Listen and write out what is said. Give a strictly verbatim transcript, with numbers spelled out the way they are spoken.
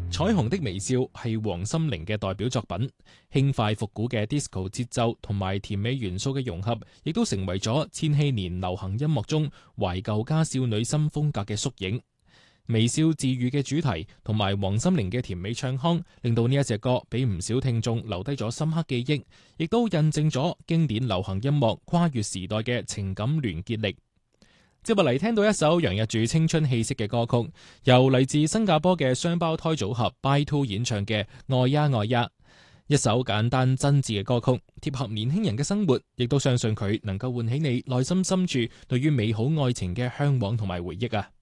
彩虹的微笑係黃心凌嘅代表作品，輕快復古嘅 disco 節奏同埋甜美元素嘅融合，亦都成為咗千禧年流行音樂中懷舊加少女心風格嘅縮影。微笑治愈嘅主題同埋黃心凌嘅甜美唱腔，令到呢一隻歌俾唔少聽眾留低咗深刻記憶，亦都印證咗經典流行音樂跨越時代嘅情感聯結力。接落嚟聽到一首洋溢住青春氣息嘅歌曲，由嚟自新加坡嘅雙胞胎組合 By Two 演唱嘅《愛呀愛呀》，一首簡單真摯嘅歌曲，貼合年輕人嘅生活，亦都相信佢能夠喚起你內心深處對於美好愛情嘅向往同埋回憶啊！